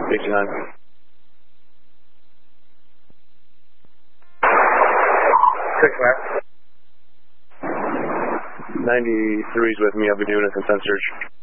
69. 93's with me. I'll be doing a consent search.